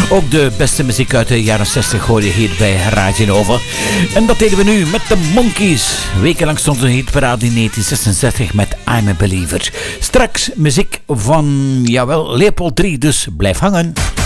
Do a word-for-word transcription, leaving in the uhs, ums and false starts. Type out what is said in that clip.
Ook de beste muziek uit de jaren zestig hoor je hier bij Radio Nova. En dat deden we nu met de Monkees. Wekenlang stond een hitparade in negentien zesenzestig met I'm a Believer. Straks muziek van, jawel, Leopold drie, dus blijf hangen.